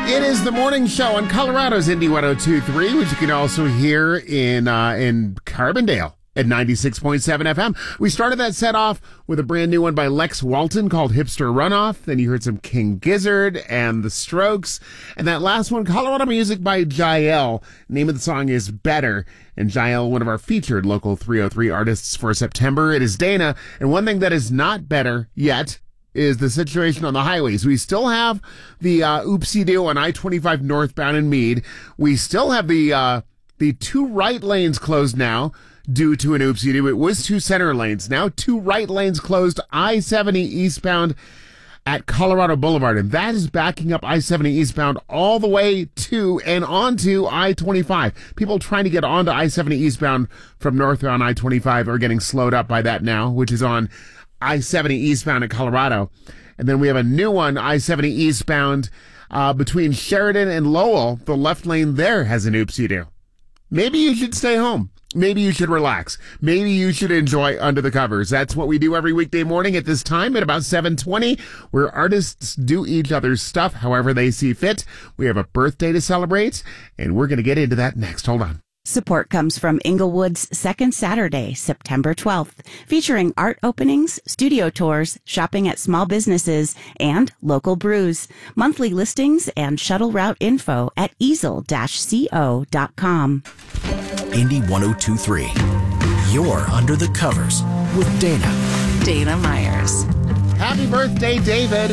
It is the morning show on Colorado's Indy 102.3, which you can also hear in Carbondale at 96.7 FM. We started that set off with a brand new one by Lex Walton called Hipster Runoff. Then you heard some King Gizzard and The Strokes. And that last one, Colorado music by Jael. Name of the song is Better. And Jael, one of our featured local 303 artists for September. It is Dana. And one thing that is not better yet is the situation on the highways. We still have the oopsie-doo on I-25 northbound in Meade. We still have the two right lanes closed now due to an oopsie-doo. It was two center lanes. Now two right lanes closed, I-70 eastbound at Colorado Boulevard. And that is backing up I-70 eastbound all the way to and onto I-25. People trying to get onto I-70 eastbound from northbound I-25 are getting slowed up by that now, which is on I-70 eastbound at Colorado. And then we have a new one, I-70 eastbound between Sheridan and Lowell. The left lane there has an oopsie-doo. Maybe you should stay home. Maybe you should relax. Maybe you should enjoy Under the Covers. That's what we do every weekday morning at this time at about 7:20, where artists do each other's stuff however they see fit. We have a birthday to celebrate, and we're going to get into that next. Hold on. Support comes from Inglewood's Second Saturday, September 12th, featuring art openings, studio tours, shopping at small businesses, and local brews. Monthly listings and shuttle route info at easel-co.com. Indy 102.3. You're Under the Covers with Dana Myers. Happy birthday, David.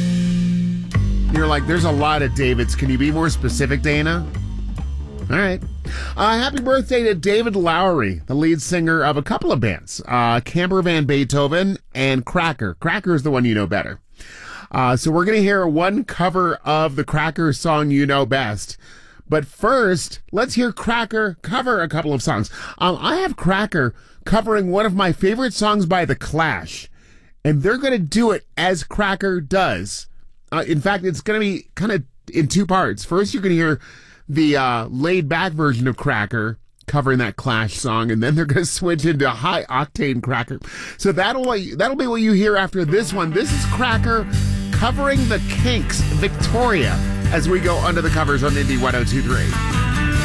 You're like, there's a lot of Davids. Can you be more specific, Dana? All right. Happy birthday to David Lowery, the lead singer of a couple of bands, Camper Van Beethoven and Cracker. Cracker is the one you know better. So we're going to hear one cover of the Cracker song you know best. But first, let's hear Cracker cover a couple of songs. I have Cracker covering one of my favorite songs by The Clash, and they're going to do it as Cracker does. In fact, it's going to be kind of in two parts. First, you're going to hear the laid-back version of Cracker covering that Clash song, and then they're going to switch into high-octane Cracker. So that'll be what you hear after this one. This is Cracker covering the Kinks' Victoria as we go Under the Covers on Indy 102.3.